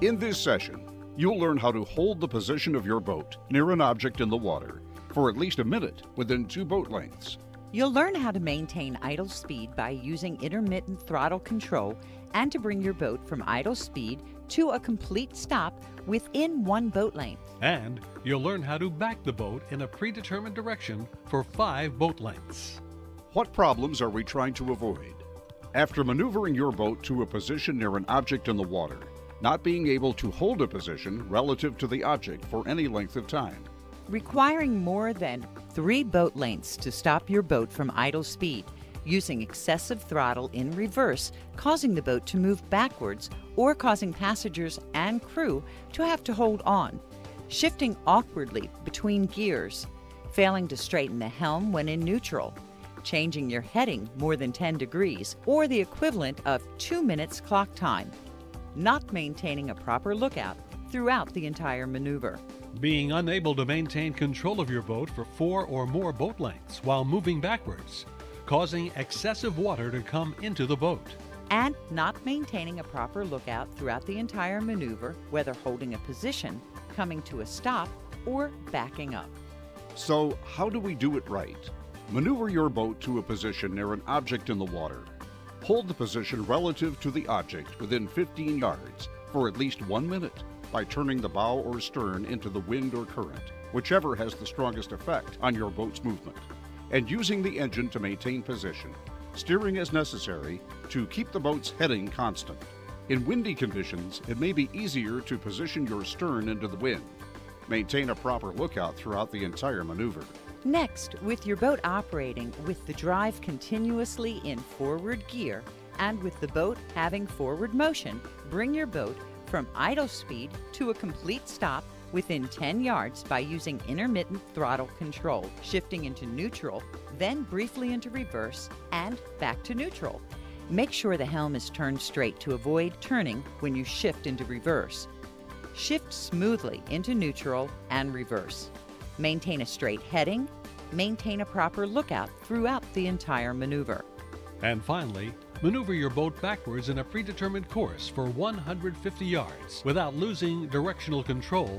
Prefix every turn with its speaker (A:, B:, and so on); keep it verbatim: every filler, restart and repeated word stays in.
A: In this session, you'll learn how to hold the position of your boat near an object in the water for at least a minute within two boat lengths.
B: You'll learn how to maintain idle speed by using intermittent throttle control and to bring your boat from idle speed to a complete stop within one boat length.
C: And you'll learn how to back the boat in a predetermined direction for five boat lengths.
A: What problems are we trying to avoid? After maneuvering your boat to a position near an object in the water, not being able to hold a position relative to the object for any length of time.
B: Requiring more than three boat lengths to stop your boat from idle speed, using excessive throttle in reverse, causing the boat to move backwards or causing passengers and crew to have to hold on, shifting awkwardly between gears, failing to straighten the helm when in neutral, changing your heading more than ten degrees or the equivalent of two minutes clock time, not maintaining a proper lookout throughout the entire maneuver.
C: Being unable to maintain control of your boat for four or more boat lengths while moving backwards, causing excessive water to come into the boat.
B: And not maintaining a proper lookout throughout the entire maneuver, whether holding a position, coming to a stop, or backing up.
A: So, how do we do it right? Maneuver your boat to a position near an object in the water. Hold the position relative to the object within fifteen yards for at least one minute by turning the bow or stern into the wind or current, whichever has the strongest effect on your boat's movement, and using the engine to maintain position, steering as necessary to keep the boat's heading constant. In windy conditions, it may be easier to position your stern into the wind. Maintain a proper lookout throughout the entire maneuver.
B: Next, with your boat operating with the drive continuously in forward gear and with the boat having forward motion, bring your boat from idle speed to a complete stop within ten yards by using intermittent throttle control, shifting into neutral, then briefly into reverse and back to neutral. Make sure the helm is turned straight to avoid turning when you shift into reverse. Shift smoothly into neutral and reverse. Maintain a straight heading. Maintain a proper lookout throughout the entire maneuver.
C: And finally, maneuver your boat backwards in a predetermined course for one hundred fifty yards without losing directional control